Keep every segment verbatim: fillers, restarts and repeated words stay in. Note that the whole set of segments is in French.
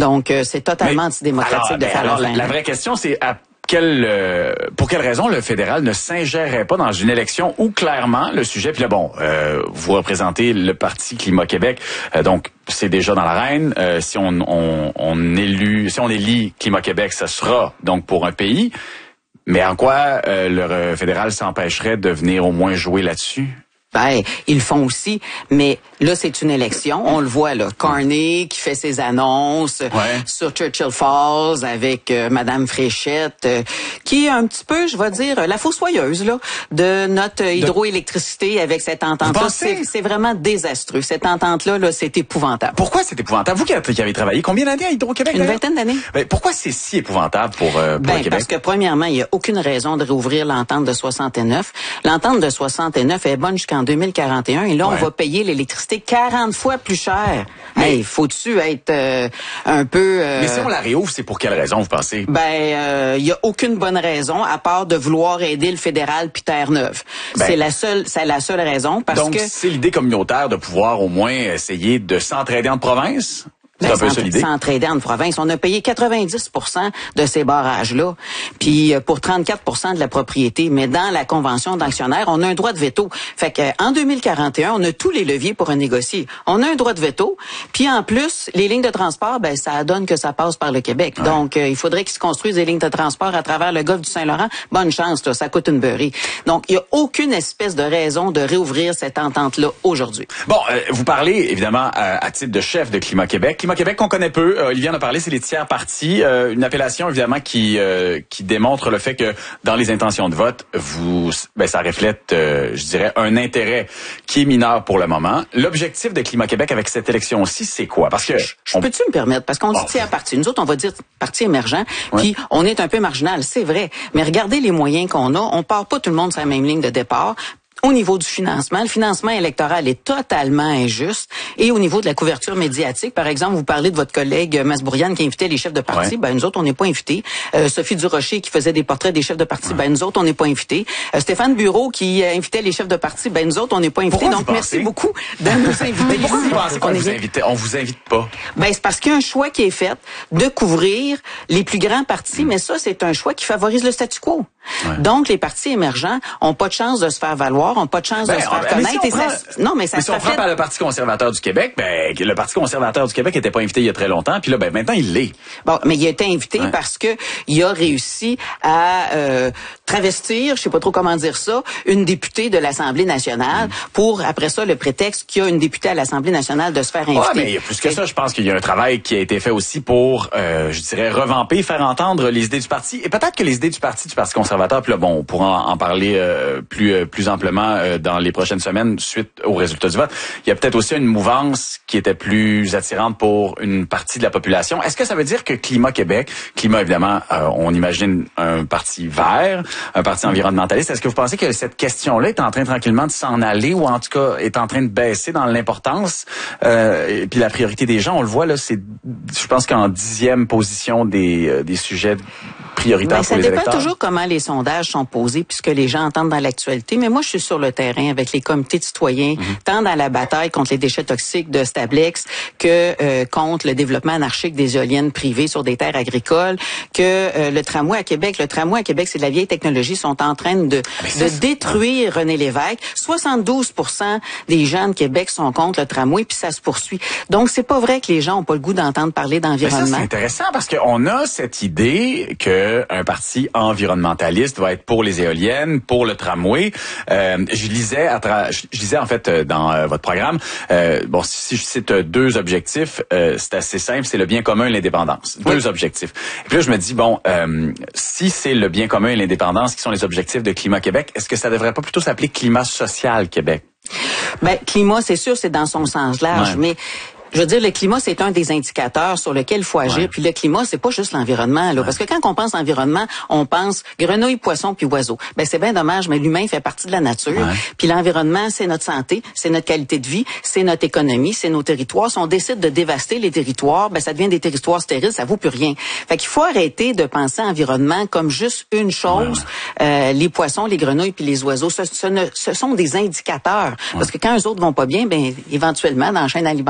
Donc, euh, c'est totalement Mais, antidémocratique alors, de faire alors, leur fin. La vraie question, c'est à quelle, euh, pour quelle raison le fédéral ne s'ingérerait pas dans une élection où clairement le sujet, puis là bon, euh, vous représentez le parti Climat Québec, euh, donc c'est déjà dans l'arène. Euh, si on, on, on élu, si on élit Climat Québec, ça sera donc pour un pays. Mais en quoi euh, le fédéral s'empêcherait de venir au moins jouer là-dessus? Ben, ils le font aussi, mais là, c'est une élection. On le voit, là. Carney qui fait ses annonces ouais. sur Churchill Falls avec euh, Madame Fréchette, euh, qui est un petit peu, je vais dire, la fossoyeuse, là, de notre hydroélectricité avec cette entente-là. C'est, c'est vraiment désastreux. Cette entente-là, là, c'est épouvantable. Pourquoi c'est épouvantable? Vous qui avez travaillé combien d'années à Hydro-Québec? Une vingtaine d'années. Ben, pourquoi c'est si épouvantable pour, euh, pour ben, le Québec? Parce que, premièrement, il n'y a aucune raison de réouvrir l'entente de soixante-neuf. L'entente de soixante-neuf est bonne jusqu'en deux mille quarante et un et là, ouais. on va payer l'électricité quarante fois plus cher. Mais hey, faut-tu être euh, un peu... Euh, mais si on la réouvre, c'est pour quelle raison, vous pensez? Ben, il euh, y a aucune bonne raison à part de vouloir aider le fédéral puis Terre-Neuve. Ben, c'est la seule, c'est la seule raison parce donc, que... Donc, c'est l'idée communautaire de pouvoir au moins essayer de s'entraider entre provinces? C'est ben, un peu ça l'idée. S'entraider en province. On a payé quatre-vingt-dix pour cent de ces barrages-là, puis pour trente-quatre pour cent de la propriété. Mais dans la convention d'actionnaires, on a un droit de veto. Fait que en deux mille quarante et un, on a tous les leviers pour négocier. On a un droit de veto, puis en plus, les lignes de transport, ben ça donne que ça passe par le Québec. Ouais. Donc, euh, il faudrait qu'ils se construisent des lignes de transport à travers le golfe du Saint-Laurent. Bonne chance, là, ça coûte une beurrée. Donc, il y a aucune espèce de raison de réouvrir cette entente-là aujourd'hui. Bon, euh, vous parlez évidemment à, à titre de chef de Climat Québec. Climat Québec qu'on connaît peu, euh, Olivier en a parlé, c'est les tiers partis, euh, une appellation évidemment qui euh, qui démontre le fait que dans les intentions de vote, vous ben ça reflète euh, je dirais un intérêt qui est mineur pour le moment. L'objectif de Climat Québec avec cette élection aussi, c'est quoi? Parce que je, je on... peux-tu me permettre parce qu'on dit oh. tiers parti. Nous autres on va dire parti émergent, ouais. puis on est un peu marginal, c'est vrai, mais regardez les moyens qu'on a, on part pas tout le monde sur la même ligne de départ. Au niveau du financement, le financement électoral est totalement injuste. Et au niveau de la couverture médiatique, par exemple, vous parlez de votre collègue Masbouriane qui invitait les chefs de parti. Ouais. Ben nous autres, on n'est pas invités. Euh, Sophie Durocher qui faisait des portraits des chefs de parti. Ouais. Ben nous autres, on n'est pas invités. Euh, Stéphane Bureau qui euh, invitait les chefs de parti. Ben nous autres, on n'est pas invités. Donc merci beaucoup de nous inviter. Pourquoi vous pensez qu'on vous invite? On vous invite pas? Ben c'est parce qu'il y a un choix qui est fait de couvrir les plus grands partis, mmh. mais ça c'est un choix qui favorise le statu quo. Ouais. Donc les partis émergents ont pas de chance de se faire valoir, ont pas de chance ben, de se faire connaître. Si et prend, ça, non, mais ça mais si on prend par le Parti conservateur du Québec, ben le Parti conservateur du Québec n'était pas invité il y a très longtemps, puis là, ben maintenant il l'est. Bon, mais il a été invité ouais. parce que il a réussi à euh, travestir, je sais pas trop comment dire ça, une députée de l'Assemblée nationale mmh. pour après ça le prétexte qu'il y a une députée à l'Assemblée nationale de se faire inviter. Ouais, mais plus que ça, je pense qu'il y a un travail qui a été fait aussi pour, euh, je dirais, revamper, faire entendre les idées du parti, et peut-être que les idées du parti du Parti conservateur, puis là, bon, on pourra en parler euh, plus euh, plus amplement euh, dans les prochaines semaines suite aux résultats du vote. Il y a peut-être aussi une mouvance qui était plus attirante pour une partie de la population. Est-ce que ça veut dire que Climat Québec, Climat évidemment, euh, on imagine un parti vert, un parti environnementaliste. Est-ce que vous pensez que cette question-là est en train tranquillement de s'en aller ou en tout cas est en train de baisser dans l'importance euh, et puis la priorité des gens? On le voit là, c'est, je pense qu'en dixième position des euh, des sujets prioritaires ben, pour les électeurs. Ça dépend toujours comment les sondages sont posés puis ce que les gens entendent dans l'actualité. Mais moi, je suis sur le terrain avec les comités de citoyens, mm-hmm. tant dans la bataille contre les déchets toxiques de Stablex que euh, contre le développement anarchique des éoliennes privées sur des terres agricoles, que euh, le tramway à Québec. Le tramway à Québec, c'est de la vieille technologie, sont en train de, de détruire René Lévesque. soixante-douze pour cent des gens de Québec sont contre le tramway, puis ça se poursuit. Donc, c'est pas vrai que les gens ont pas le goût d'entendre parler d'environnement. Mais ça, c'est intéressant parce qu'on a cette idée que un parti environnementaliste va être pour les éoliennes, pour le tramway. Euh, je lisais, à tra- je lisais en fait dans euh, votre programme. Euh, bon, si je cite deux objectifs, euh, c'est assez simple, c'est le bien commun et l'indépendance. Oui. Deux objectifs. Et puis là, je me dis bon, euh, si c'est le bien commun et l'indépendance qui sont les objectifs de Climat Québec, est-ce que ça devrait pas plutôt s'appeler Climat Social Québec? Ben, climat, c'est sûr, c'est dans son sens large, ouais. mais je veux dire, le climat, c'est un des indicateurs sur lequel il faut agir. Ouais. Puis le climat, c'est pas juste l'environnement, là. Ouais. Parce que quand on pense environnement, on pense grenouilles, poissons puis oiseaux. Ben, c'est bien dommage, mais l'humain fait partie de la nature. Ouais. Puis l'environnement, c'est notre santé, c'est notre qualité de vie, c'est notre économie, c'est nos territoires. Si on décide de dévaster les territoires, ben, ça devient des territoires stériles, ça vaut plus rien. Fait qu'il faut arrêter de penser environnement comme juste une chose. Ouais, ouais. Euh, les poissons, les grenouilles puis les oiseaux, ce, ce, ne, ce sont des indicateurs. Ouais. Parce que quand eux autres vont pas bien, ben, éventuellement, dans la chaîne alimentaire,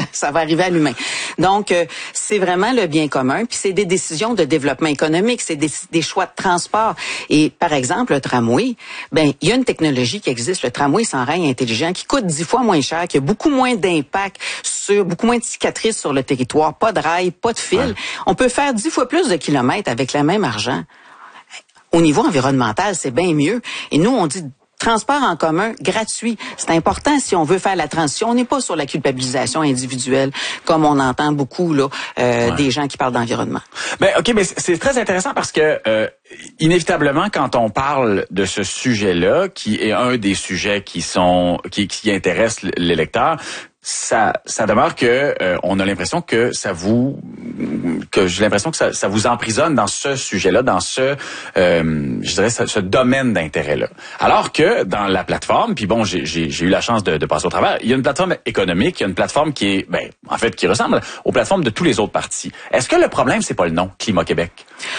ça va arriver à l'humain. Donc, euh, c'est vraiment le bien commun, puis c'est des décisions de développement économique, c'est des, des choix de transport. Et par exemple, le tramway, ben il y a une technologie qui existe, le tramway sans rail intelligent, qui coûte dix fois moins cher, qui a beaucoup moins d'impact sur, beaucoup moins de cicatrices sur le territoire, pas de rail, pas de fil. Ouais. On peut faire dix fois plus de kilomètres avec le même argent. Au niveau environnemental, c'est bien mieux. Et nous, on dit transport en commun gratuit. C'est important si on veut faire la transition. On n'est pas sur la culpabilisation individuelle, comme on entend beaucoup là euh, ouais. des gens qui parlent d'environnement. Ben ok, mais c'est très intéressant parce que euh, inévitablement, quand on parle de ce sujet-là, qui est un des sujets qui sont qui, qui intéressent l'électeur, ça ça demeure que euh, on a l'impression que ça vous que j'ai l'impression que ça, ça vous emprisonne dans ce sujet-là, dans ce euh, je dirais ce, ce domaine d'intérêt-là. Alors que dans la plateforme, puis bon, j'ai j'ai j'ai eu la chance de, de passer au travers, il y a une plateforme économique, il y a une plateforme qui est ben en fait qui ressemble aux plateformes de tous les autres partis. Est-ce que le problème c'est pas le nom Climat Québec?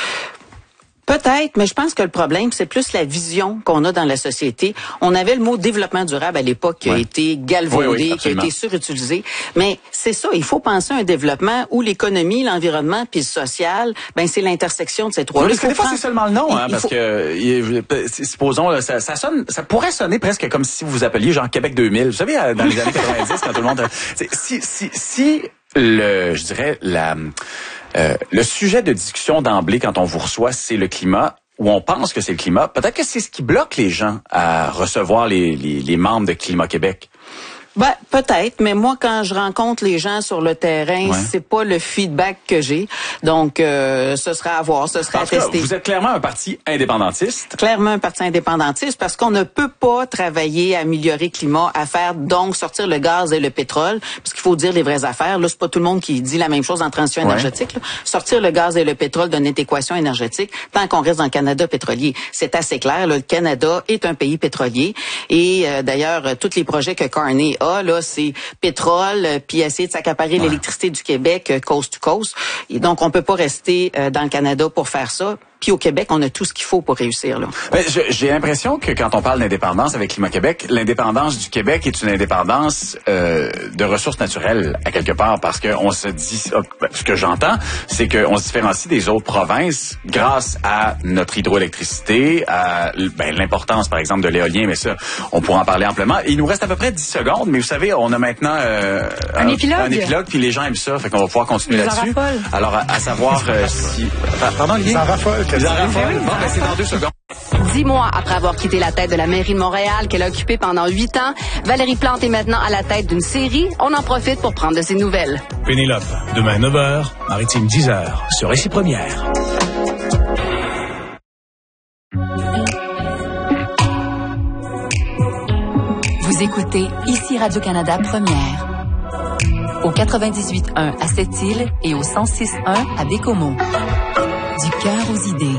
Peut-être, mais je pense que le problème, c'est plus la vision qu'on a dans la société. On avait le mot développement durable à l'époque qui ouais. a été galvaudé, oui, oui, qui a été surutilisé. Mais c'est ça, il faut penser à un développement où l'économie, l'environnement puis le social, ben c'est l'intersection de ces trois-là. Parce que des fois, c'est seulement le nom, hein, parce faut... que, il, supposons, là, ça, ça sonne, ça pourrait sonner presque comme si vous vous appeliez genre Québec deux mille. Vous savez, dans les années quatre-vingt-dix, quand tout le monde... Si, si, si le, je dirais, la... Euh, le sujet de discussion d'emblée quand on vous reçoit, c'est le climat, ou on pense que c'est le climat. Peut-être que c'est ce qui bloque les gens à recevoir les, les, les membres de Climat Québec. Ben, peut-être, mais moi, quand je rencontre les gens sur le terrain, ouais. c'est pas le feedback que j'ai. Donc, euh, ce serait à voir, ce serait à tester. Vous êtes clairement un parti indépendantiste. Clairement un parti indépendantiste parce qu'on ne peut pas travailler à améliorer le climat, à faire donc sortir le gaz et le pétrole, parce qu'il faut dire les vraies affaires. Là, c'est pas tout le monde qui dit la même chose en transition ouais. énergétique. Là. Sortir le gaz et le pétrole de notre équation énergétique, tant qu'on reste dans le Canada pétrolier. C'est assez clair, là, le Canada est un pays pétrolier. Et euh, d'ailleurs, tous les projets que Carney a, là, c'est pétrole, puis essayer de s'accaparer ouais. l'électricité du Québec euh, coast to coast. Et donc, on peut pas rester euh, dans le Canada pour faire ça. Puis au Québec, on a tout ce qu'il faut pour réussir, là. Ben, j'ai l'impression que quand on parle d'indépendance avec Climat Québec, l'indépendance du Québec est une indépendance euh, de ressources naturelles, à quelque part, parce qu'on se dit, ce que j'entends, c'est qu'on se différencie des autres provinces grâce à notre hydroélectricité, à ben, l'importance, par exemple, de l'éolien, mais ça, on pourra en parler amplement. Il nous reste à peu près dix secondes, mais vous savez, on a maintenant euh, un, un épilogue, un épilogue, puis les gens aiment ça, fait qu'on va pouvoir continuer là-dessus. Alors, à, à savoir euh, si... Pardon, Olivier? Ça raffole. Bon, ben, c'est dans deux secondes. Dix mois après avoir quitté la tête de la mairie de Montréal qu'elle a occupée pendant huit ans, Valérie Plante est maintenant à la tête d'une série. On en profite pour prendre de ses nouvelles. Pénélope, demain neuf heures, Maritime dix heures, sur Récit Première. Vous écoutez ici Radio-Canada Première. Au quatre-vingt-dix-huit point un à Sept-Îles et au cent six point un à Bécomo. Du cœur aux idées.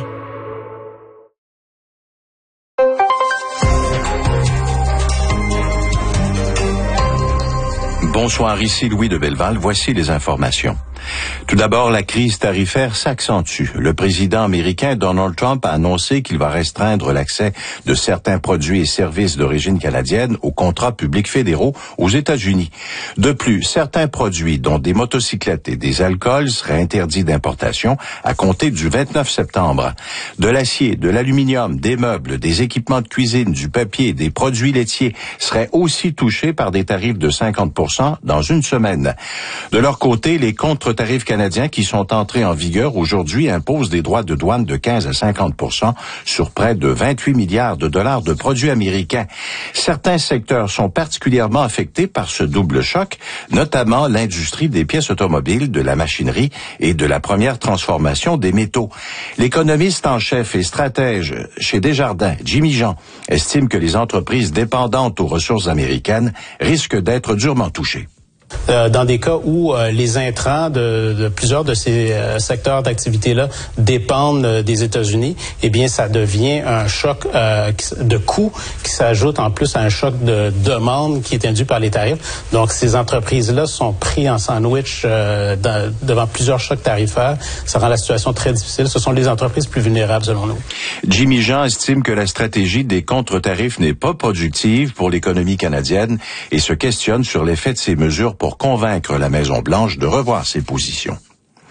Bonsoir, ici Louis de Belleval. Voici les informations. Tout d'abord, la crise tarifaire s'accentue. Le président américain Donald Trump a annoncé qu'il va restreindre l'accès de certains produits et services d'origine canadienne aux contrats publics fédéraux aux États-Unis. De plus, certains produits, dont des motocyclettes et des alcools, seraient interdits d'importation à compter du vingt-neuf septembre. De l'acier, de l'aluminium, des meubles, des équipements de cuisine, du papier, des produits laitiers seraient aussi touchés par des tarifs de cinquante pour cent dans une semaine. De leur côté, les contre-tarifs canadiens qui sont entrés en vigueur aujourd'hui imposent des droits de douane de quinze à cinquante pour cent sur près de vingt-huit milliards de dollars de produits américains. Certains secteurs sont particulièrement affectés par ce double choc, notamment l'industrie des pièces automobiles, de la machinerie et de la première transformation des métaux. L'économiste en chef et stratège chez Desjardins, Jimmy Jean, estime que les entreprises dépendantes aux ressources américaines risquent d'être durement touchées. Euh, dans des cas où euh, les intrants de, de plusieurs de ces euh, secteurs d'activité-là dépendent euh, des États-Unis, eh bien, ça devient un choc euh, de coût qui s'ajoute en plus à un choc de demande qui est induit par les tarifs. Donc, ces entreprises-là sont prises en sandwich euh, dans, devant plusieurs chocs tarifaires. Ça rend la situation très difficile. Ce sont les entreprises plus vulnérables, selon nous. Jimmy Jean estime que la stratégie des contre-tarifs n'est pas productive pour l'économie canadienne et se questionne sur l'effet de ces mesures pour convaincre la Maison-Blanche de revoir ses positions.